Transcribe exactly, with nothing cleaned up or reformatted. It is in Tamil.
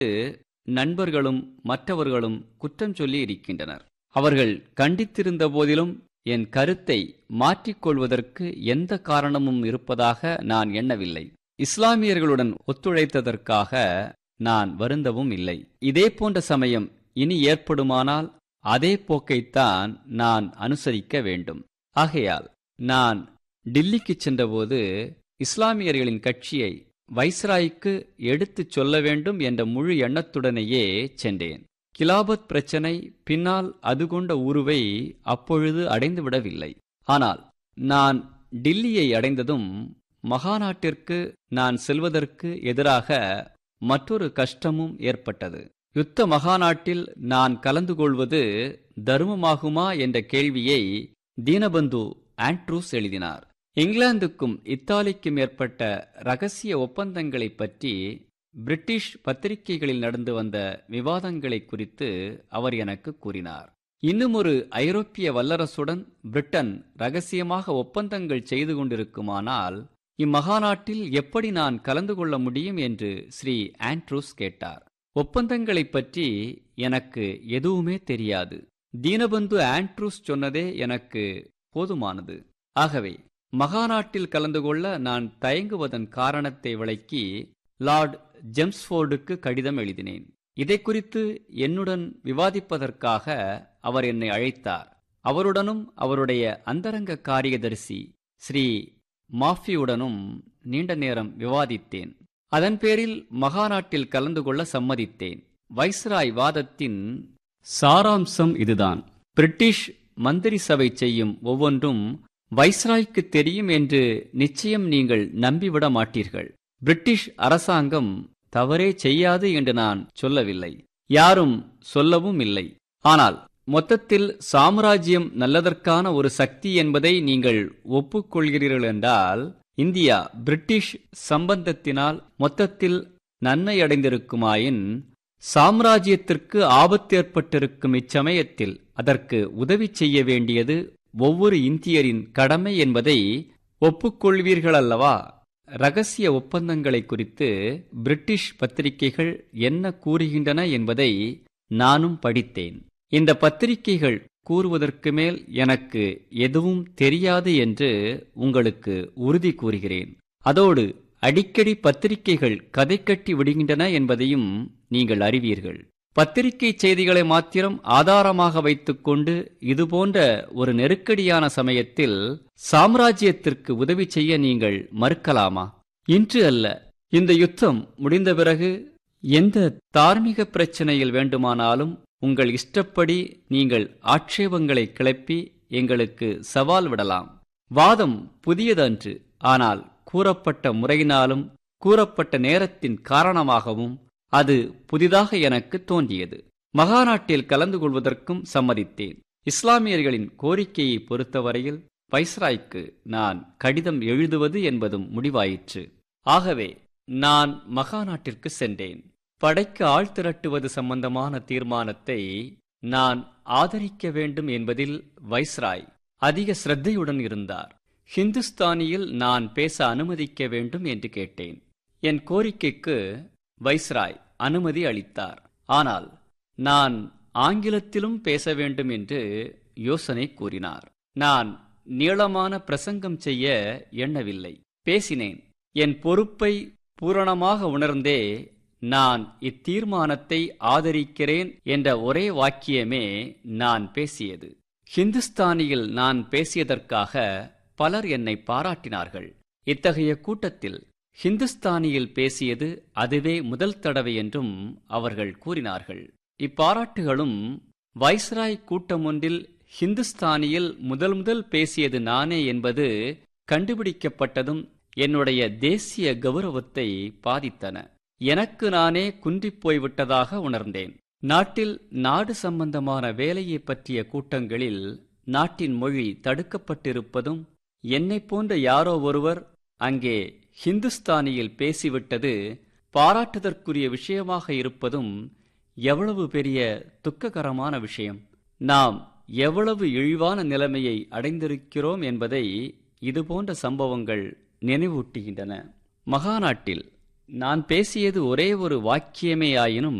நண்பர்களும் மற்றவர்களும் குற்றம் சொல்லி இருக்கின்றனர். அவர்கள் கண்டித்திருந்த போதிலும் என் கருத்தை மாற்றிக்கொள்வதற்கு எந்த காரணமும் இருப்பதாக நான் எண்ணவில்லை. இஸ்லாமியர்களுடன் ஒத்துழைத்ததற்காக நான் வருந்தவும் இல்லை. இதே போன்ற சமயம் இனி ஏற்படுமானால் அதே போக்கைத்தான் நான் அனுசரிக்க வேண்டும். ஆகையால் நான் டில்லிக்கு சென்றபோது இஸ்லாமியர்களின் கட்சியை வைஸ்ராய்க்கு எடுத்துச் சொல்ல வேண்டும் என்ற முழு எண்ணத்துடனேயே சென்றேன். கிலாபத் பிரச்சனை பின்னால் அது கொண்ட உருவை அப்பொழுது அடைந்துவிடவில்லை. ஆனால் நான் டில்லியை அடைந்ததும் மகாநாட்டிற்கு நான் செல்வதற்கு எதிராக மற்றொரு கஷ்டமும் ஏற்பட்டது. யுத்த மகாநாட்டில் நான் கலந்து கொள்வது தர்மமாகுமா என்ற கேள்வியை தீனபந்து ஆண்ட்ரூஸ் எழுதினார். இங்கிலாந்துக்கும் இத்தாலிக்கும் ஏற்பட்ட இரகசிய ஒப்பந்தங்களை பற்றி பிரிட்டிஷ் பத்திரிகைகளில் நடந்து வந்த விவாதங்களை குறித்து அவர் எனக்கு கூறினார். இன்னும் ஒரு ஐரோப்பிய வல்லரசுடன் பிரிட்டன் இரகசியமாக ஒப்பந்தங்கள் செய்து கொண்டிருக்குமானால் இம்மகாநாட்டில் எப்படி நான் கலந்து கொள்ள முடியும் என்று ஸ்ரீ ஆண்ட்ரூஸ் கேட்டார். ஒப்பந்தங்களை பற்றி எனக்கு எதுவுமே தெரியாது. தீனபந்து ஆண்ட்ரூஸ் சொன்னதே எனக்கு போதுமானது. ஆகவே மகாநாட்டில் கலந்து கொள்ள நான் தயங்குவதன் காரணத்தை விளக்கி லார்ட் ஜெம்ஸ்ஃபோர்டுக்கு கடிதம் எழுதினேன். இதை குறித்து என்னுடன் விவாதிப்பதற்காக அவர் என்னை அழைத்தார். அவருடனும் அவருடைய அந்தரங்க காரியதரிசி ஸ்ரீ மாஃபியுடனும் நீண்ட நேரம் விவாதித்தேன். அதன் பேரில் மகாநாட்டில் கலந்து கொள்ள சம்மதித்தேன். வைஸ்ராய் வாதத்தின் சாராம்சம் இதுதான்: பிரிட்டிஷ் மந்திரி சபை செய்யும் ஒவ்வொன்றும் வைஸ்ராய்க்கு தெரியும் என்று நிச்சயம் நீங்கள் நம்பிவிட மாட்டீர்கள். பிரிட்டிஷ் அரசாங்கம் தவறே செய்யாது என்று நான் சொல்லவில்லை, யாரும் சொல்லவும் இல்லை. ஆனால் மொத்தத்தில் சாம்ராஜ்யம் நல்லதற்கான ஒரு சக்தி என்பதை நீங்கள் ஒப்புக்கொள்கிறீர்கள் என்றால் இந்தியா பிரிட்டிஷ் சம்பந்தத்தினால் மொத்தத்தில் நன்மை அடைந்திருக்குமாயின் சாம்ராஜ்யத்திற்கு ஆபத்து ஏற்பட்டிருக்கும் இச்சமயத்தில் அதற்கு உதவி செய்ய வேண்டியது ஒவ்வொரு இந்தியரின் கடமை என்பதை ஒப்புக்கொள்வீர்களல்லவா? இரகசிய ஒப்பந்தங்களை குறித்து பிரிட்டிஷ் பத்திரிகைகள் என்ன கூறுகின்றன என்பதை நானும் படித்தேன். இந்த பத்திரிகைகள் கூறுவதற்கு மேல் எனக்கு எதுவும் தெரியாது என்று உங்களுக்கு உறுதி கூறுகிறேன். அதோடு அடிக்கடி பத்திரிகைகள் கதை கட்டி விடுகின்றன என்பதையும் நீங்கள் அறிவீர்கள். பத்திரிகை செய்திகளை மாத்திரம் ஆதாரமாக வைத்துக்கொண்டு இதுபோன்ற ஒரு நெருக்கடியான சமயத்தில் சாம்ராஜ்யத்திற்கு உதவி செய்ய நீங்கள் மறுக்கலாமா? இன்று அல்ல, இந்த யுத்தம் முடிந்த பிறகு எந்த தார்மீக பிரச்சனையில் வேண்டுமானாலும் உங்கள் இஷ்டப்படி நீங்கள் ஆட்சேபங்களை கிளப்பி எங்களுக்கு சவால் விடலாம். வாதம் புதியதன்று, ஆனால் கூறப்பட்ட முறையினாலும் கூறப்பட்ட நேரத்தின் காரணமாகவும் அது புதிதாக எனக்கு தோன்றியது. மகாநாட்டில் கலந்து கொள்வதற்கும் சம்மதித்தேன். இஸ்லாமியர்களின் கோரிக்கையை பொறுத்தவரையில் வைஸ்ராய்க்கு நான் கடிதம் எழுதுவது என்பதும் முடிவாயிற்று. ஆகவே நான் மகாநாட்டிற்கு சென்றேன். படைக்கு ஆள் திரட்டுவது சம்பந்தமான தீர்மானத்தை நான் ஆதரிக்க வேண்டும் என்பதில் வைஸ்ராய் அதிக சிரத்தையுடன் இருந்தார். ஹிந்துஸ்தானியில் நான் பேச அனுமதிக்க வேண்டும் என்று கேட்டேன். என் கோரிக்கைக்கு வைஸ்ராய் அனுமதி அளித்தார். ஆனால் நான் ஆங்கிலத்திலும் பேச வேண்டும் என்று யோசனை கூறினார். நான் நீளமான பிரசங்கம் செய்ய எண்ணவில்லை. பேசினேன். என் பொறுப்பை பூரணமாக உணர்ந்தே நான் இத்தீர்மானத்தை ஆதரிக்கிறேன் என்ற ஒரே வாக்கியமே நான் பேசியது. ஹிந்துஸ்தானியில் நான் பேசியதற்காக பலர் என்னை பாராட்டினார்கள். இத்தகைய கூட்டத்தில் ஹிந்துஸ்தானியில் பேசியது அதுவே முதல் தடவை என்றும் அவர்கள் கூறினார்கள். இப்பாராட்டுகளும் வைஸ்ராய் கூட்டம் ஒன்றில் ஹிந்துஸ்தானியில் முதல் முதல் பேசியது நானே என்பது கண்டுபிடிக்கப்பட்டதும் என்னுடைய தேசிய கௌரவத்தை பாதித்தன. எனக்கு நானே குன்றிப் போய்விட்டதாக உணர்ந்தேன். நாட்டில் நாடு சம்பந்தமான வேலையை பற்றிய கூட்டங்களில் நாட்டின் மொழி தடுக்கப்பட்டிருப்பதும் என்னை போன்ற யாரோ ஒருவர் அங்கே ஹிந்துஸ்தானியில் பேசிவிட்டது பாராட்டுதற்குரிய விஷயமாக இருப்பதும் எவ்வளவு பெரிய துக்ககரமான விஷயம். நாம் எவ்வளவு இழிவான நிலைமையை அடைந்திருக்கிறோம் என்பதை இதுபோன்ற சம்பவங்கள் நினைவூட்டுகின்றன. மகாநாட்டில் நான் பேசியது ஒரே ஒரு வாக்கியமேயாயினும்